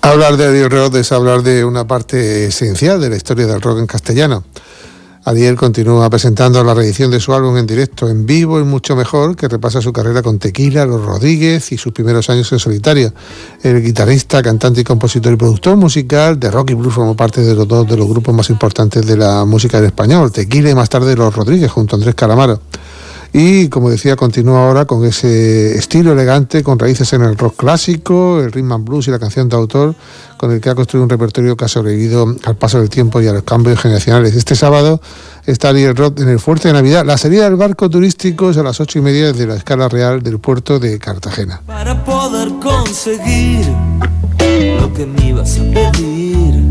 Hablar de Ariel Roth es hablar de una parte esencial de la historia del rock en castellano. Ariel continúa presentando la reedición de su álbum en directo, En Vivo y Mucho Mejor, que repasa su carrera con Tequila, Los Rodríguez y sus primeros años en solitario. El guitarrista, cantante y compositor y productor musical de rock y blues formó parte de los dos de los grupos más importantes de la música en español, Tequila y más tarde Los Rodríguez, junto a Andrés Calamaro. Y, como decía, continúa ahora con ese estilo elegante, con raíces en el rock clásico, el rhythm and blues y la canción de autor, con el que ha construido un repertorio que ha sobrevivido al paso del tiempo y a los cambios generacionales. Este sábado está Ariel Roth en el Fuerte de Navidad. La salida del barco turístico es a las 8:30 desde la Escala Real del puerto de Cartagena. Para poder conseguir lo que me ibas a pedir.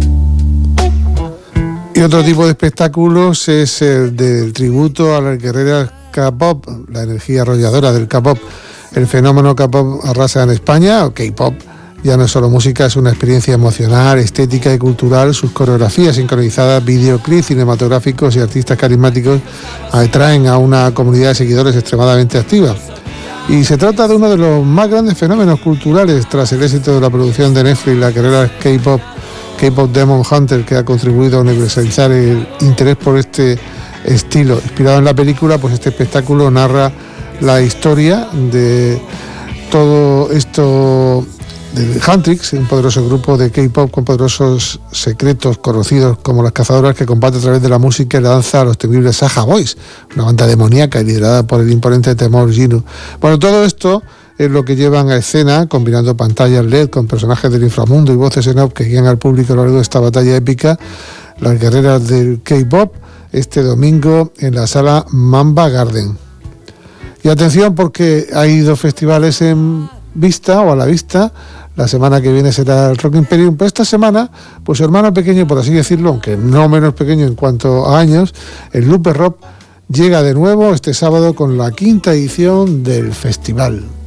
Y otro tipo de espectáculos es el del tributo a las guerreras K-pop, la energía arrolladora del K-pop. El fenómeno K-pop arrasa en España, o K-pop, ya no es solo música, es una experiencia emocional, estética y cultural. Sus coreografías sincronizadas, videoclips cinematográficos y artistas carismáticos atraen a una comunidad de seguidores extremadamente activa. Y se trata de uno de los más grandes fenómenos culturales tras el éxito de la producción de Netflix, la carrera K-pop Demon Hunter, que ha contribuido a universalizar el interés por este estilo. Inspirado en la película, pues este espectáculo narra la historia de todo esto del Huntrix, un poderoso grupo de K-pop con poderosos secretos conocidos como las cazadoras, que combate a través de la música y la danza a los temibles Saja Boys, una banda demoníaca liderada por el imponente Temor Gino. Bueno, todo esto es lo que llevan a escena, combinando pantallas LED con personajes del inframundo y voces en off que guían al público a lo largo de esta batalla épica, las guerreras del K-pop, este domingo en la sala Mamba Garden. Y atención, porque hay 2 festivales en vista o a la vista. La semana que viene será el Rock Imperium, pero esta semana, pues su hermano pequeño, por así decirlo, aunque no menos pequeño en cuanto a años, el Looper Rock llega de nuevo este sábado con la 5ª edición del festival.